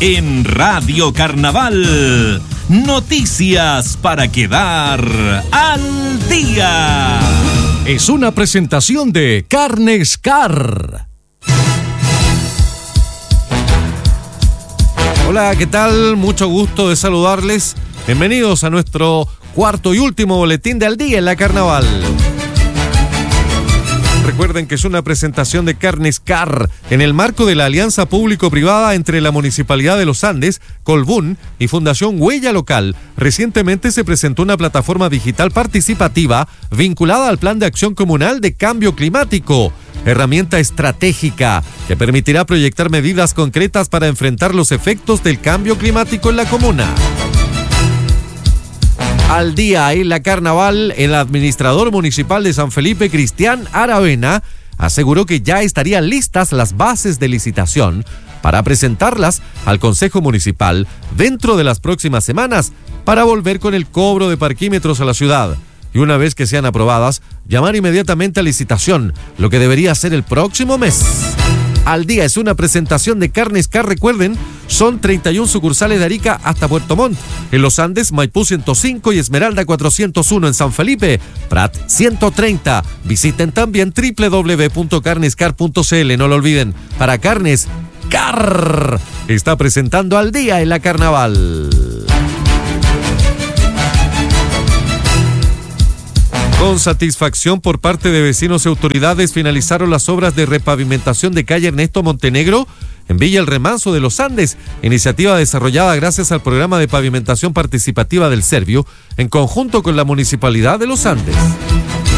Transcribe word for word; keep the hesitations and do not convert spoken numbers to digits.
en Radio Carnaval. Noticias para quedar al día. Es una presentación de Carnes Car. Hola, ¿qué tal? Mucho gusto de saludarles. Bienvenidos a nuestro cuarto y último boletín de Al Día en la Carnaval. Recuerden que es una presentación de Carnes Car en el marco de la alianza público-privada entre la Municipalidad de los Andes, Colbún y Fundación Huella Local. Recientemente se presentó una plataforma digital participativa vinculada al Plan de Acción Comunal de Cambio Climático, herramienta estratégica que permitirá proyectar medidas concretas para enfrentar los efectos del cambio climático en la comuna. Al día en la Carnaval, el administrador municipal de San Felipe, Cristian Aravena, aseguró que ya estarían listas las bases de licitación para presentarlas al Consejo Municipal dentro de las próximas semanas para volver con el cobro de parquímetros a la ciudad. Y una vez que sean aprobadas, llamar inmediatamente a licitación, lo que debería ser el próximo mes. Al día es una presentación de Carnes Car, recuerden, son treinta y una sucursales de Arica hasta Puerto Montt, en Los Andes, Maipú ciento cinco y Esmeralda cuatrocientos uno en San Felipe, Prat ciento treinta. Visiten también doble u doble u doble u punto carnes car punto c l, no lo olviden, para Carnes Car está presentando Al Día en la Carnaval. Con satisfacción por parte de vecinos y autoridades finalizaron las obras de repavimentación de calle Ernesto Montenegro en Villa El Remanso de los Andes, iniciativa desarrollada gracias al programa de pavimentación participativa del Servio en conjunto con la Municipalidad de los Andes.